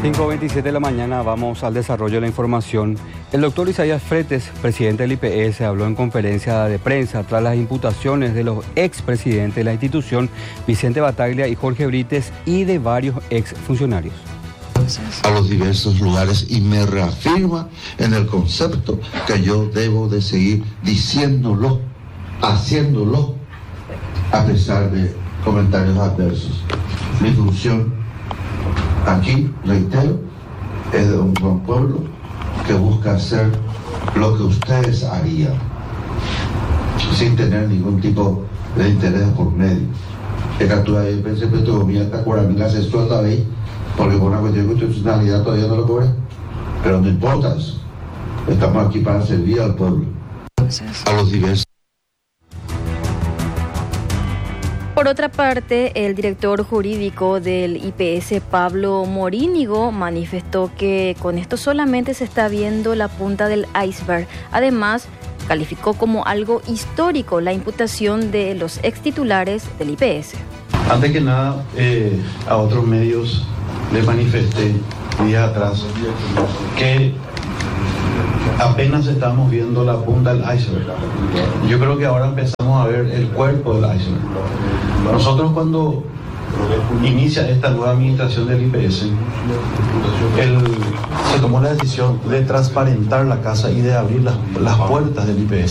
5:27 de la mañana, vamos al desarrollo de la información. El doctor Isaías Fretes, presidente del IPS, habló en conferencia de prensa tras las imputaciones de los expresidentes de la institución, Vicente Bataglia y Jorge Brites, y de varios exfuncionarios. A los diversos lugares y me reafirma en el concepto que yo debo de seguir diciéndolo, haciéndolo, a pesar de comentarios adversos. Mi función aquí, reitero, es de un buen pueblo que busca hacer lo que ustedes harían, sin tener ningún tipo de interés por medio. Yo pensé que tu comida está por mí, se suelta ahí, porque por una cuestión de constitucionalidad todavía no lo cobra. Pero no importa eso. Estamos aquí para servir al pueblo. A los diversos. Por otra parte, el director jurídico del IPS, Pablo Morínigo, manifestó que con esto solamente se está viendo la punta del iceberg. Además, calificó como algo histórico la imputación de los extitulares del IPS. Antes que nada, a otros medios les manifesté días atrás que apenas estamos viendo la punta del iceberg. Yo creo que ahora empezamos a ver el cuerpo del iceberg. Nosotros, cuando inicia esta nueva administración del IPS, se tomó la decisión de transparentar la casa y de abrir las puertas del IPS.